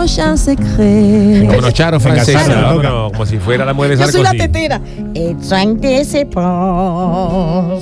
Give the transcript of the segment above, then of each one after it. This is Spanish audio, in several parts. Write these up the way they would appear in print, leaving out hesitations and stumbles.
proche un secret. Como los charos franceses, ¿no? Como si fuera la mujer de Sarkozy. Yo soy la tetera. Et soin de ses pros.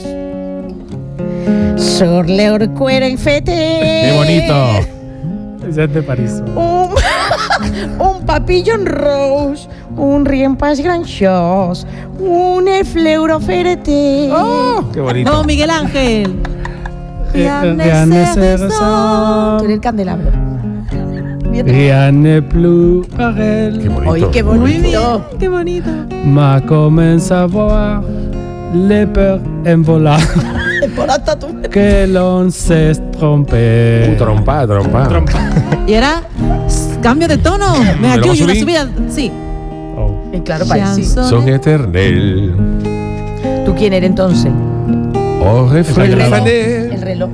Sur leur cuero infete. ¡Qué bonito! Ya es de París. Un papillon rose, un rien pas grand chose, un fleur ferté. ¡Oh! ¡Qué bonito! No, Miguel Ángel. Rien ne se ressent. Tú eres el candelabro. Rien ne plus pareil. ¡Qué bonito! Oye, qué bonito. Qué bonito. Ma commence à voir les peurs en volar. Por hasta tú. Que l'on s'est trompé. Trompa. Y era cambio de tono. Me ayuda una subida. Sí. Oh. Claro, para sí. Son eternel. ¿Tú quién eres entonces? Oh, El refrané. reloj.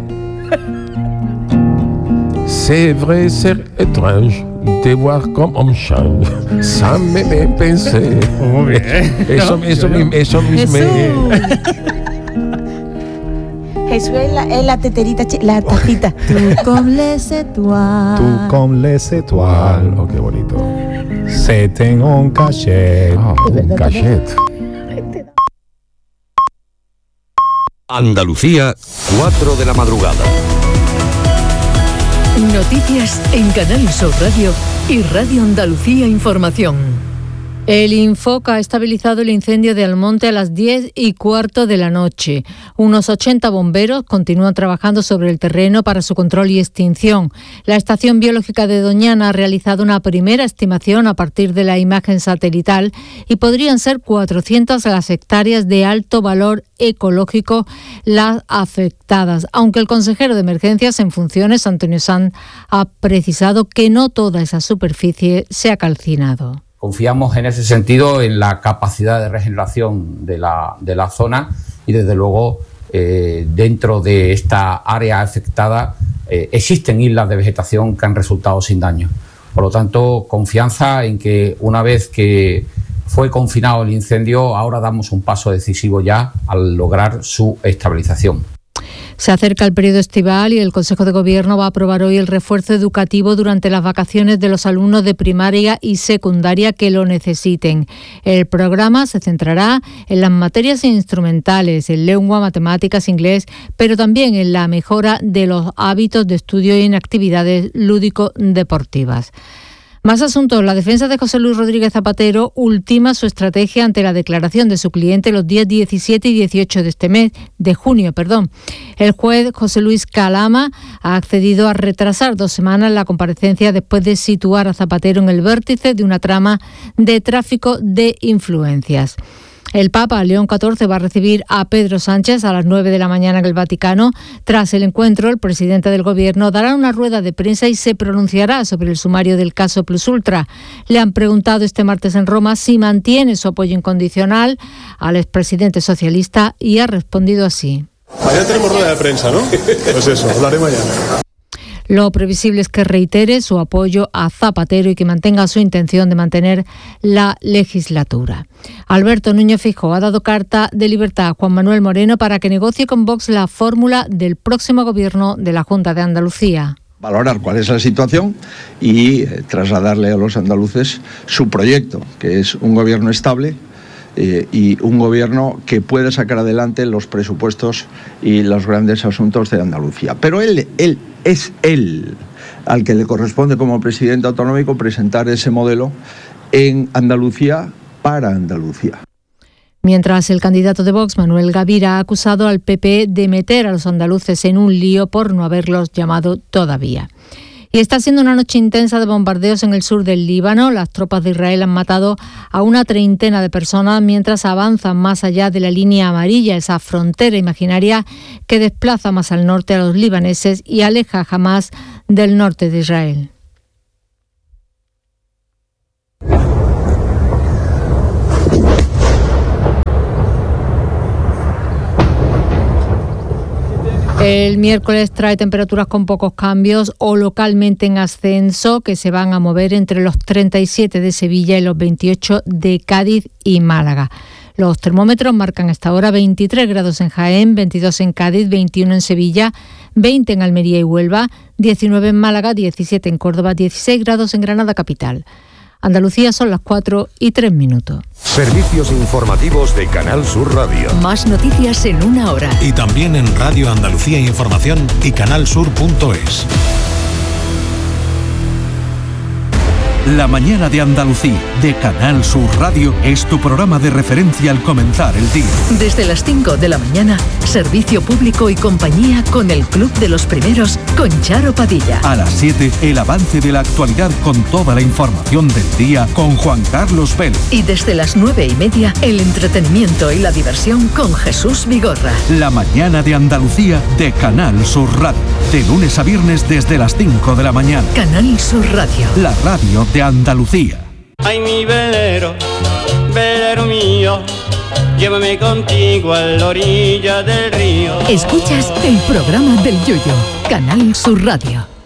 C'est vrai, c'est étrange de voir comme on change. Sans même penser. Muy bien. Eso mismo. Jesús es la teterita, la tatita. Tú comme les étoiles. Tú comme les étoiles. Oh, qué bonito. C'est un cachet. Un cachet. Andalucía, 4 de la madrugada. Noticias en Canal Sur Radio y Radio Andalucía Información. El Infoca ha estabilizado el incendio de Almonte a las 10:15 de la noche. Unos 80 bomberos continúan trabajando sobre el terreno para su control y extinción. La Estación Biológica de Doñana ha realizado una primera estimación a partir de la imagen satelital y podrían ser 400 las hectáreas de alto valor ecológico las afectadas, aunque el consejero de Emergencias en funciones, Antonio Sanz, ha precisado que no toda esa superficie se ha calcinado. Confiamos en ese sentido en la capacidad de regeneración de la zona y desde luego dentro de esta área afectada existen islas de vegetación que han resultado sin daño. Por lo tanto, confianza en que una vez que fue confinado el incendio, ahora damos un paso decisivo ya al lograr su estabilización. Se acerca el periodo estival y el Consejo de Gobierno va a aprobar hoy el refuerzo educativo durante las vacaciones de los alumnos de primaria y secundaria que lo necesiten. El programa se centrará en las materias instrumentales, en lengua, matemáticas, inglés, pero también en la mejora de los hábitos de estudio y en actividades lúdico-deportivas. Más asuntos. La defensa de José Luis Rodríguez Zapatero ultima su estrategia ante la declaración de su cliente los días 17 y 18 de junio. El juez José Luis Calama ha accedido a retrasar 2 semanas la comparecencia después de situar a Zapatero en el vértice de una trama de tráfico de influencias. El Papa León XIV va a recibir a Pedro Sánchez a las 9 de la mañana en el Vaticano. Tras el encuentro, el presidente del Gobierno dará una rueda de prensa y se pronunciará sobre el sumario del caso Plus Ultra. Le han preguntado este martes en Roma si mantiene su apoyo incondicional al expresidente socialista y ha respondido así. Mañana tenemos rueda de prensa, ¿no? Pues eso, hablaré mañana. Lo previsible es que reitere su apoyo a Zapatero y que mantenga su intención de mantener la legislatura. Alberto Núñez Feijóo ha dado carta de libertad a Juan Manuel Moreno para que negocie con Vox la fórmula del próximo gobierno de la Junta de Andalucía. Valorar cuál es la situación y trasladarle a los andaluces su proyecto, que es un gobierno estable y un gobierno que pueda sacar adelante los presupuestos y los grandes asuntos de Andalucía. Pero él es al que le corresponde como presidente autonómico presentar ese modelo en Andalucía para Andalucía. Mientras el candidato de Vox, Manuel Gavira, ha acusado al PP de meter a los andaluces en un lío por no haberlos llamado todavía. Y está siendo una noche intensa de bombardeos en el sur del Líbano. Las tropas de Israel han matado a una treintena de personas mientras avanzan más allá de la línea amarilla, esa frontera imaginaria que desplaza más al norte a los libaneses y aleja a Hamás del norte de Israel. El miércoles trae temperaturas con pocos cambios o localmente en ascenso que se van a mover entre los 37 de Sevilla y los 28 de Cádiz y Málaga. Los termómetros marcan hasta ahora 23 grados en Jaén, 22 en Cádiz, 21 en Sevilla, 20 en Almería y Huelva, 19 en Málaga, 17 en Córdoba, 16 grados en Granada capital. Andalucía son las 4:03. Servicios informativos de Canal Sur Radio. Más noticias en una hora. Y también en Radio Andalucía Información y canalsur.es. La mañana de Andalucía, de Canal Sur Radio, es tu programa de referencia al comenzar el día. Desde las 5 de la mañana, servicio público y compañía con el Club de los Primeros, con Charo Padilla. A las 7, el avance de la actualidad con toda la información del día con Juan Carlos Vélez. Y desde las 9:30, el entretenimiento y la diversión con Jesús Vigorra. La mañana de Andalucía, de Canal Sur Radio. De lunes a viernes desde las 5 de la mañana. Canal Sur Radio. La radio de Andalucía. Ay, mi velero, velero mío, llévame contigo a la orilla del río. Escuchas el programa del Yoyo, Canal Sur Radio.